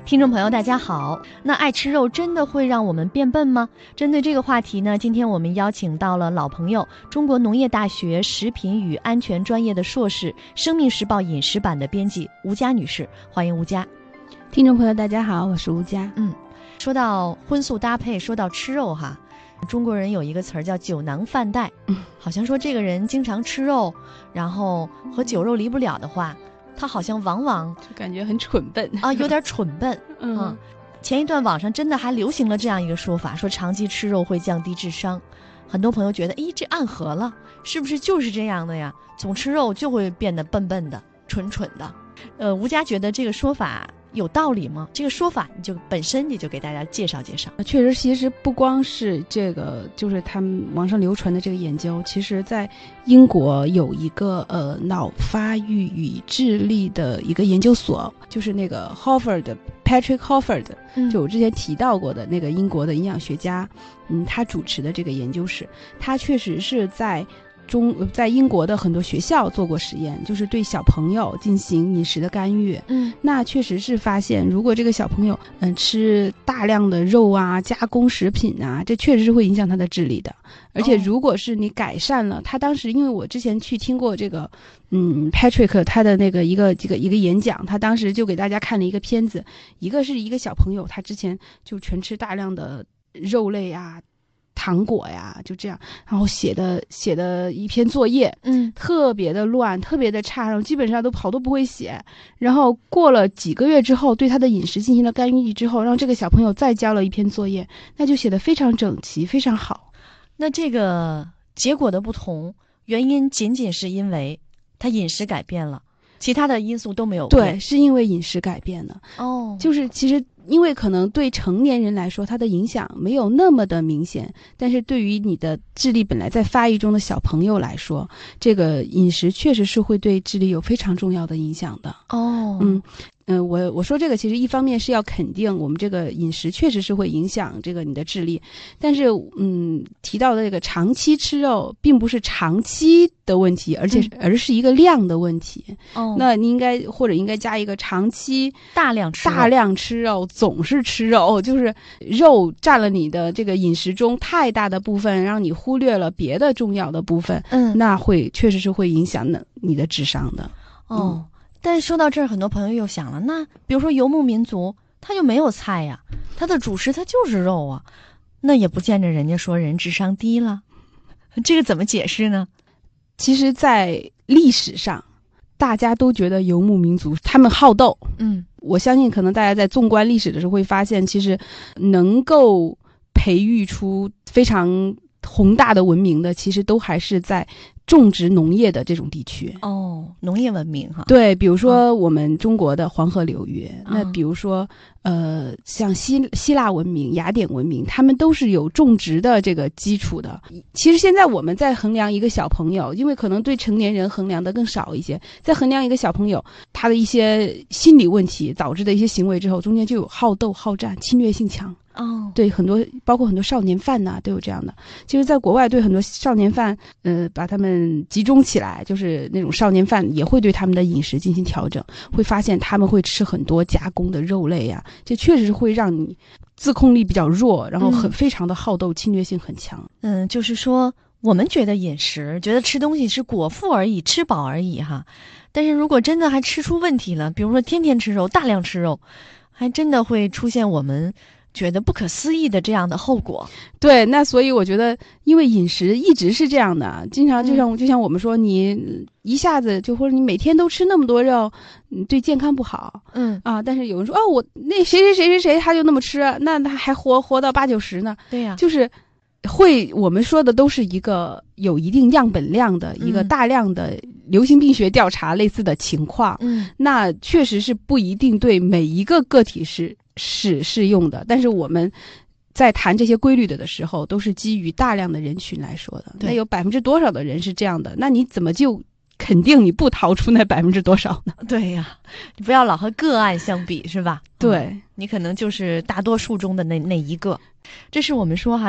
听众朋友大家好，那爱吃肉真的会让我们变笨吗？针对这个话题呢，今天我们邀请到了老朋友，中国农业大学食品与安全专业的硕士，生命时报饮食版的编辑吴佳女士，欢迎吴佳。 听众朋友大家好，我是吴佳。 说到荤素搭配，说到吃肉哈，中国人有一个词儿叫酒囊饭袋，好像说这个人经常吃肉，然后和酒肉离不了的话，他好像往往就感觉很蠢笨啊，有点蠢笨。前一段网上真的还流行了这样一个说法，说长期吃肉会降低智商。很多朋友觉得，这暗合了，是不是就是这样的呀？总吃肉就会变得笨笨的、蠢蠢的。吴佳觉得这个说法有道理吗？这个说法本身你就给大家介绍介绍。 确实，其实不光是这个，就是他们网上流传的这个研究，其实在英国有一个脑发育与智力的一个研究所，就是那个 Patrick Holford，就我之前提到过的那个英国的营养学家，他主持的这个研究室，他确实是在英国的很多学校做过实验，就是对小朋友进行饮食的干预。那确实是发现，如果这个小朋友吃大量的肉啊、加工食品啊，这确实是会影响他的智力的。而且如果是你改善了，他当时因为我之前去听过这个Patrick 他的那个一个演讲，他当时就给大家看了一个片子，一个是一个小朋友，他之前就全吃大量的肉类啊、糖果呀，就这样，然后写的一篇作业，特别的乱，特别的差，然后基本上都不会写。然后过了几个月之后，对他的饮食进行了干预之后，让这个小朋友再交了一篇作业，那就写得非常整齐，非常好。 那这个结果的不同，原因仅仅是因为他饮食改变了，其他的因素都没有变。 对，是因为饮食改变了。就是其实因为可能对成年人来说，它的影响没有那么的明显，但是对于你的智力本来在发育中的小朋友来说，这个饮食确实是会对智力有非常重要的影响的。我说这个其实一方面是要肯定我们这个饮食确实是会影响这个你的智力，但是提到的这个长期吃肉并不是长期的问题，而是一个量的问题。那你应该加一个长期大量吃肉，总是吃肉，就是肉占了你的这个饮食中太大的部分，让你忽略了别的重要的部分。那确实是会影响你的智商的。 但是说到这儿，很多朋友又想了，那比如说游牧民族，他就没有菜呀，他的主食他就是肉啊，那也不见着人家说人智商低了，这个怎么解释呢？ 其实在历史上大家都觉得游牧民族他们好斗。我相信可能大家在纵观历史的时候会发现，其实能够培育出非常宏大的文明的，其实都还是在种植农业的这种地区。 农业文明哈。 对，比如说我们中国的黄河流域，那比如说像希腊文明、雅典文明，他们都是有种植的这个基础的。其实现在我们在衡量一个小朋友，因为可能对成年人衡量的更少一些，在衡量一个小朋友他的一些心理问题导致的一些行为之后，中间就有好斗、好战、侵略性强。对，包括很多少年犯呐，都有这样的。其实在国外对很多少年犯把他们集中起来，就是那种少年犯也会对他们的饮食进行调整，会发现他们会吃很多加工的肉类呀，这确实会让你自控力比较弱，然后非常的好斗，侵略性很强。 就是说我们觉得饮食，觉得吃东西是果腹而已，吃饱而已哈。但是如果真的还吃出问题了，比如说天天吃肉、大量吃肉，还真的会出现我们觉得不可思议的这样的后果。 对，那所以我觉得，因为饮食一直是这样的，经常就像我们说，你一下子或者你每天都吃那么多肉，对健康不好。但是有人说我那谁他就那么吃，那他还活到80、90呢。 对呀， 就是我们说的都是一个有一定样本量的一个大量的流行病学调查类似的情况。那确实是不一定对每一个个体是适用的，但是我们在谈这些规律的时候，都是基于大量的人群来说的。那有多少的人是这样的？那你怎么就肯定你不逃出那多少呢？ 对呀，你不要老和个案相比，是吧？ 对， 你可能就是大多数中的那一个。这是我们说哈。